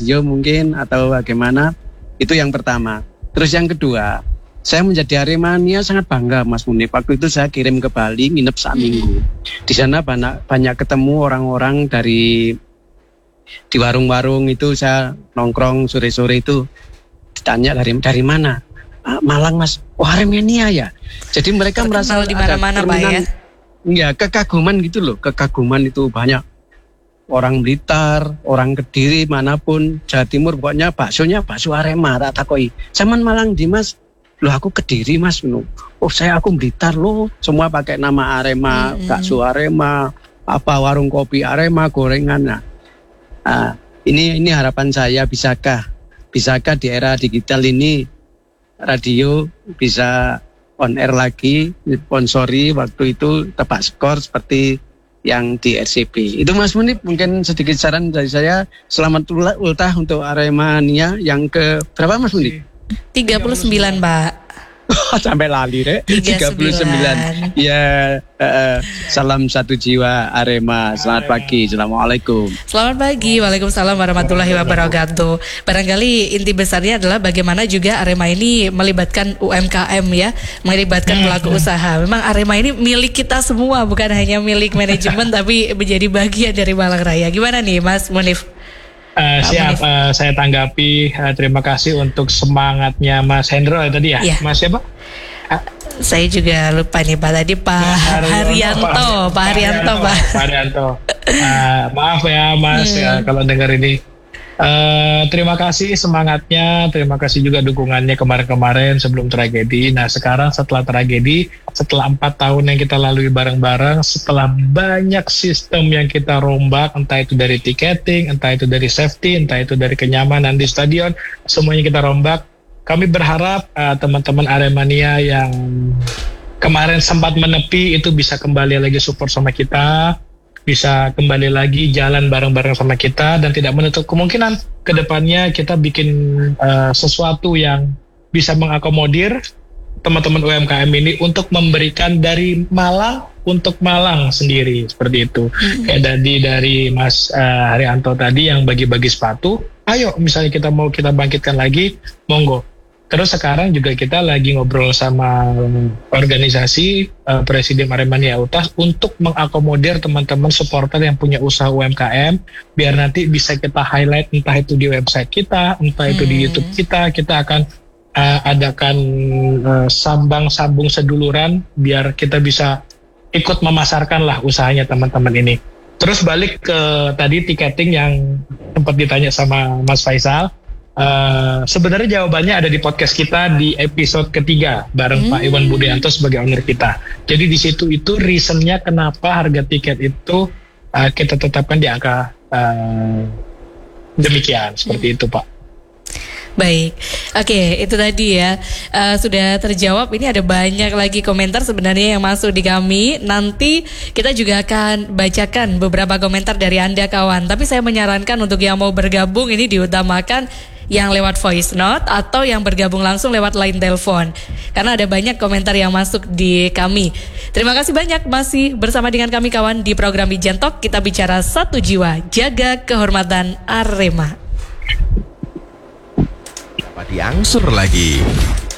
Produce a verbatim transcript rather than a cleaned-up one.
radio mungkin atau bagaimana. Itu yang pertama. Terus yang kedua, saya menjadi Aremania sangat bangga Mas Munif. Waktu itu saya kirim ke Bali, nginep seminggu. Di sana banyak banyak ketemu orang-orang dari di warung-warung itu, saya nongkrong sore-sore itu ditanya dari dari mana? Ah, Malang Mas. Wah, Aremania ya. Jadi mereka terkenal merasa di mana-mana Pak ya. Ya, kekaguman gitu loh, kekaguman itu banyak. Orang Blitar, orang Kediri, manapun, Jawa Timur, pokoknya baksonya bakso Arema, tak takoi. Zaman Malang di Mas, loh aku Kediri Mas. Oh saya aku Blitar loh, semua pakai nama Arema, mm-hmm. bakso Arema, apa warung kopi Arema, gorengan. Nah, ah, ini ini harapan saya, bisakah, bisakah di era digital ini radio bisa on air lagi, sponsori waktu itu tepat skor seperti yang di R C B. Itu Mas Munif, mungkin sedikit saran dari saya. Selamat ultah untuk Aremania yang ke berapa Mas Munif? tiga puluh sembilan Pak. Sampai lali deh. tiga puluh sembilan. Ya, uh, salam satu jiwa Arema. Selamat pagi. Assalamualaikum. Selamat pagi. Waalaikumsalam warahmatullahi wabarakatuh. Barangkali inti besarnya adalah bagaimana juga Arema ini melibatkan U M K M ya, melibatkan pelaku usaha. Memang Arema ini milik kita semua, bukan hanya milik manajemen tapi menjadi bagian dari Malang Raya. Gimana nih Mas Munif? Uh, siap, uh, saya tanggapi. Uh, terima kasih untuk semangatnya Mas Hendro ya, tadi ya, ya. Mas siapa? Uh, saya juga lupa nih Pak tadi Pak Haryanto, Pak, Pak Haryanto, Pak. Pak Haryanto. Uh, maaf ya Mas hmm. ya, kalau dengar ini. Uh, terima kasih semangatnya, terima kasih juga dukungannya kemarin-kemarin sebelum tragedi. Nah sekarang setelah tragedi, setelah empat tahun yang kita lalui bareng-bareng, setelah banyak sistem yang kita rombak, entah itu dari tiketing, entah itu dari safety, entah itu dari kenyamanan di stadion, semuanya kita rombak. Kami berharap uh, teman-teman Aremania yang kemarin sempat menepi itu bisa kembali lagi support sama kita, bisa kembali lagi jalan bareng-bareng sama kita, dan tidak menutup kemungkinan ke depannya kita bikin uh, sesuatu yang bisa mengakomodir teman-teman U M K M ini untuk memberikan dari Malang untuk Malang sendiri, seperti itu. Mm-hmm. Kayak tadi dari Mas uh, Haryanto tadi yang bagi-bagi sepatu, ayo misalnya kita mau kita bangkitkan lagi, monggo. Terus sekarang juga kita lagi ngobrol sama organisasi uh, Presiden Aremania Utas untuk mengakomodir teman-teman supporter yang punya usaha U M K M, biar nanti bisa kita highlight entah itu di website kita, entah itu hmm. di YouTube kita. Kita akan uh, adakan uh, sambang-sambung seduluran biar kita bisa ikut memasarkan lah usahanya teman-teman ini. Terus balik ke tadi tiketing yang sempat ditanya sama Mas Faisal. Uh, sebenarnya jawabannya ada di podcast kita di episode ketiga bareng hmm. Pak Iwan Budianto sebagai owner kita. Jadi di situ itu reasonnya kenapa harga tiket itu uh, kita tetapkan di angka uh, demikian, seperti hmm. itu Pak. Baik, oke okay, itu tadi ya uh, sudah terjawab. Ini ada banyak lagi komentar sebenarnya yang masuk di kami. Nanti kita juga akan bacakan beberapa komentar dari Anda kawan. Tapi saya menyarankan untuk yang mau bergabung ini diutamakan yang lewat voice note atau yang bergabung langsung lewat line telepon, karena ada banyak komentar yang masuk di kami. Terima kasih banyak masih bersama dengan kami kawan di program Bijan Talk. Kita bicara satu jiwa, jaga kehormatan Arema. Apa diangsur lagi?